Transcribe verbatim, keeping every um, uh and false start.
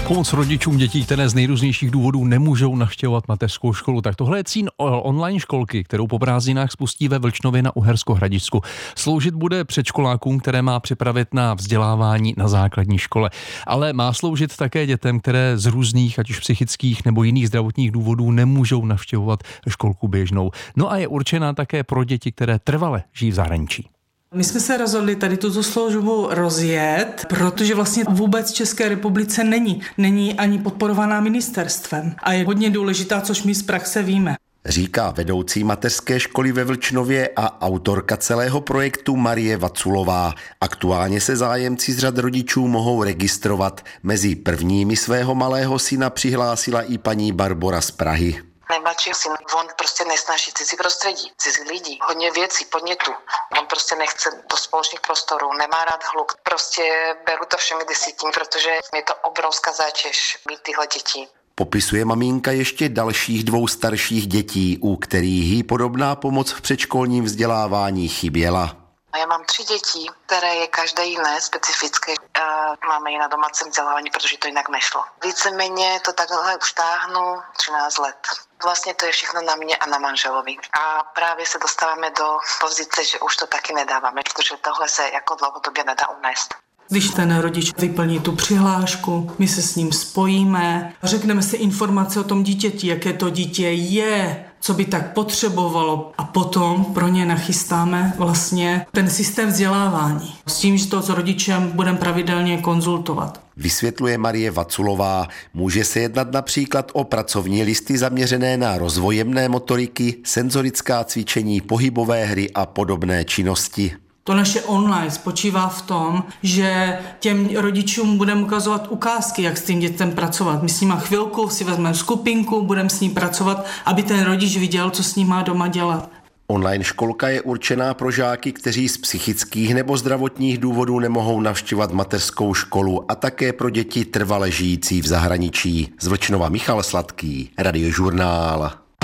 Pomoc rodičům dětí, které z nejrůznějších důvodů nemůžou navštěvovat mateřskou školu. Tak tohle je cíl online školky, kterou po prázdninách spustí ve Vlčnově na Uhersko-Hradišťsku. Sloužit bude předškolákům, které má připravit na vzdělávání na základní škole. Ale má sloužit také dětem, které z různých, ať už psychických nebo jiných zdravotních důvodů nemůžou navštěvovat školku běžnou. No a je určená také pro děti, které trvale žijí v zahraničí. My jsme se rozhodli tady tuto službu rozjet, protože vlastně vůbec v České republice není. Není ani podporovaná ministerstvem a je hodně důležitá, což my z praxe víme. Říká vedoucí mateřské školy ve Vlčnově a autorka celého projektu Marie Vaculová. Aktuálně se zájemci z řad rodičů mohou registrovat. Mezi prvními svého malého syna přihlásila i paní Barbora z Prahy. Nejmladší syn, on prostě nesnáší cizí prostředí, cizí lidi, hodně věcí, podnětů. On prostě nechce do společných prostorů, nemá rád hluk. Prostě beru to všemi desítím, protože je to obrovská zátěž mít tyhle děti. Popisuje maminka ještě dalších dvou starších dětí, u kterých jí podobná pomoc v předškolním vzdělávání chyběla. Já mám tři děti, které je každé jiné, specifické. Máme je na domácím vzdělávání, protože to jinak nešlo. Víceméně to takhle už táhnu třináct let. Vlastně to je všechno na mě a na manželovi. A právě se dostáváme do pozice, že už to taky nedáváme, protože tohle se jako dlouhodobě nedá unést. Když ten rodič vyplní tu přihlášku, my se s ním spojíme, řekneme si informace o tom dítěti, jaké to dítě je, co by tak potřebovalo a potom pro ně nachystáme vlastně ten systém vzdělávání. S tím, že to s rodičem budeme pravidelně konzultovat. Vysvětluje Marie Vaculová. Může se jednat například o pracovní listy zaměřené na rozvoj jemné motoriky, senzorická cvičení, pohybové hry a podobné činnosti. To naše online spočívá v tom, že těm rodičům budeme ukazovat ukázky, jak s tím dětem pracovat. My s nima chvilku si vezmeme skupinku, budeme s ním pracovat, aby ten rodič viděl, co s ním má doma dělat. Online školka je určená pro žáky, kteří z psychických nebo zdravotních důvodů nemohou navštěvovat mateřskou školu a také pro děti trvale žijící v zahraničí. Z Vlčnova Michal Sladký, Radiožurnál.